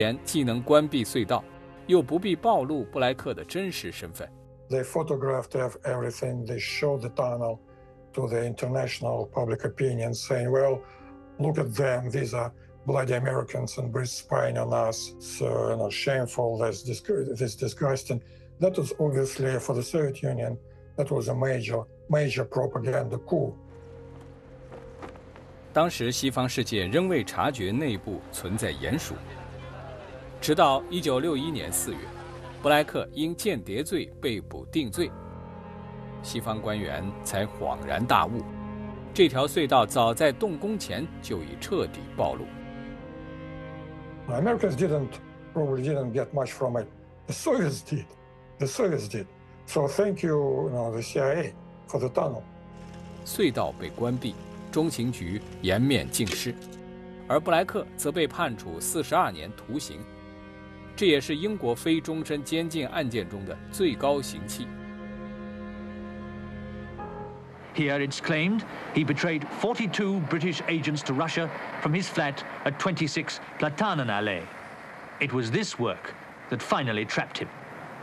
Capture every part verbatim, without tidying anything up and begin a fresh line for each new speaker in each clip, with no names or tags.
既能关闭隧道，又不必暴露布莱克的真实身份。
They photographed everything. They showed the tunnel to the international public opinion, saying, "Well, look at them. These are bloody Americans and Brits spying on us. So, you know, shameful. This, this disgusting." That was obviously for the Soviet Union. That was a major, major propaganda coup.
当时西方世界仍未察觉内部存在鼹鼠，直到一九六一年四月，布莱克因间谍罪被捕定罪，西方官员才恍然大悟，这条隧道早在动工前就已彻底暴露。
Americans didn't probably didn't get much from it. The Soviets did. The Soviets did. So thank you, you know, the C I A for the tunnel.
隧道被关闭，中情局颜面尽失，而布莱克则被判处四十二年徒刑，这也是英国非终身监禁案件中的最高刑期。
Here it's claimed he betrayed forty-two British agents to Russia from his flat at twenty-six Platanen-Allee. It was this work that finally trapped him.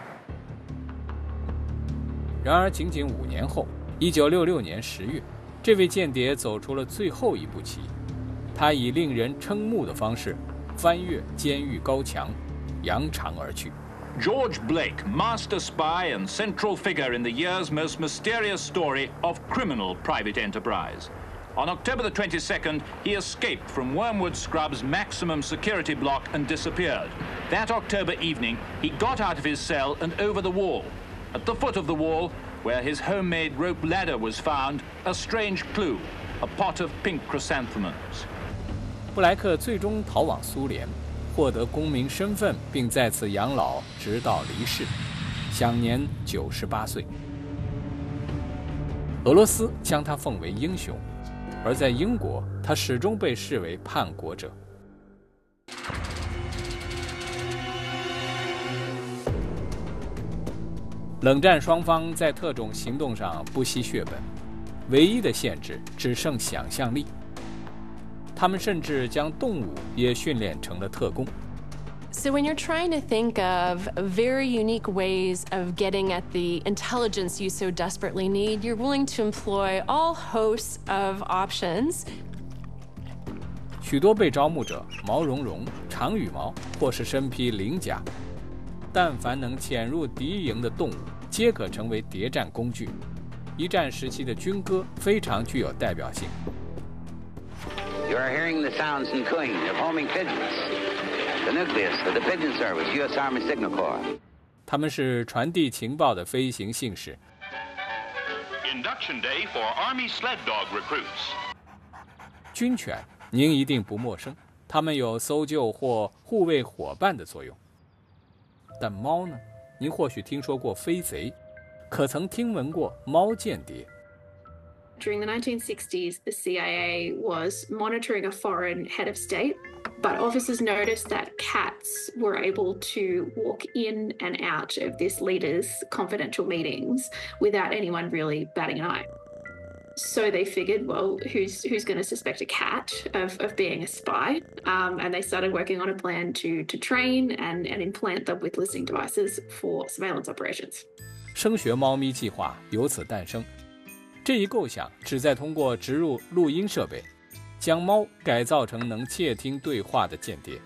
然而，仅仅五年后，一九六六年十月，这位间谍走出了最后一步棋，他以令人瞠目的方式翻越监狱高墙，扬长而去。
George Blake, master spy and central figure in the year's most mysterious story of criminal private enterprise. On October the twenty-second, he escaped from Wormwood Scrub's maximum security block and disappeared. That October evening, he got out of his cell and over the wall. At the foot of the wall, where his homemade rope ladder was found, a strange clue, a pot of pink chrysanthemums.
布莱克最终逃往苏联，获得公民身份，并在此养老，直到离世，享年九十八岁。俄罗斯将他奉为英雄，而在英国，他始终被视为叛国者。冷战双方在特种行动上不惜血本，唯一的限制只剩想象力。他们甚至将动物也训练成了特工。
So when you're trying to think of very unique ways of getting at the intelligence you so desperately need, you're willing to employ all hosts of options.
许多被招募者毛茸茸、长羽毛，或是身披鳞甲。但凡能潜入敌营的动物，皆可成为谍战工具。一战时期的军歌非常具有代表性。
You are hearing the sounds and cooing of homing pigeons. The nucleus of the Pigeon Service, U S Army Signal Corps.
他们是传递情报的飞行信使。
Induction day for Army sled dog recruits.
军犬您一定不陌生，它们有搜救或护卫伙伴的作用。但猫呢？您或许听说过飞贼，可曾听闻过猫间谍？
During the nineteen sixties, the C I A was monitoring a foreign head of state, but officers noticed that cats were able to walk in and out of this leader's confidential meetings without anyone really batting an eye. So they figured, well, who's who's going to suspect a cat of, of being a spy? Um, and they started working on a plan to to train and, and implant them with listening devices for surveillance operations.
声学猫咪计划由此诞生。这一构想旨在通过植入录音设备，将猫改造成能窃听对话的间谍。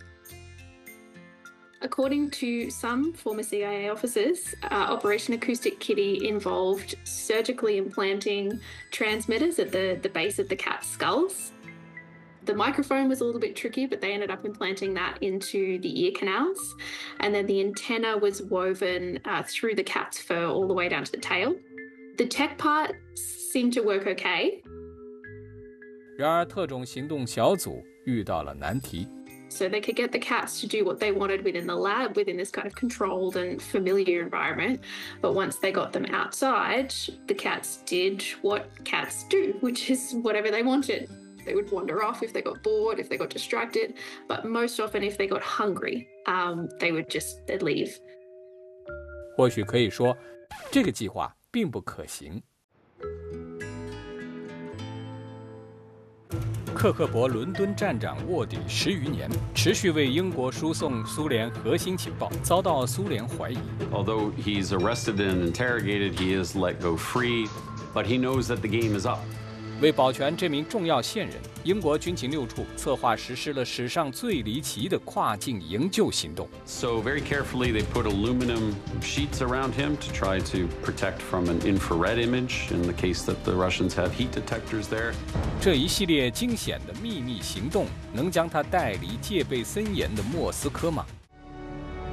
According to some former C I A officers, uh, Operation Acoustic Kitty involved surgically implanting transmitters at the, the base of the cat's skulls. The microphone was a little bit tricky, but they ended up implanting that into the ear canals. And then the antenna was woven uh, through the cat's fur all the way down to the tail. The tech part seemed to work okay.
然而，特种行动小组遇到了难题。
So they could get the cats to do what they wanted within the lab, within this kind of controlled and familiar environment. But once they got them outside, the cats did what cats do, which is whatever they wanted. They would wander off if they got bored, if they got distracted. But most often, if they got hungry, um, they would just they'd leave.
或许可以说，这个计划并不可行。 克克伯伦敦站长卧底十余年，持续为英国输送苏联核心情报，遭到苏联怀疑。
Although he's arrested and interrogated, he is let go free, but he knows that the game is up.
为保全这名重要线人，英国军情六处策划实施了史上最离奇的跨境营救行动。
So very carefully, they put aluminum sheets around him to try to protect from an infrared image in the case that the Russians have heat detectors there.
这一系列惊险的秘密行动，能将他带离戒备森严的莫斯科吗？